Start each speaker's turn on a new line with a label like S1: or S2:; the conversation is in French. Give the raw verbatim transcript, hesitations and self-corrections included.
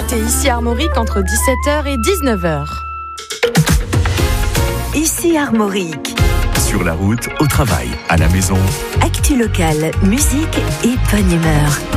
S1: l'actualité ici à Armorique entre dix-sept heures et dix-neuf heures.
S2: Ici Armorique.
S3: Sur la route, au travail, à la maison.
S2: Actu locale, musique et bonne humeur.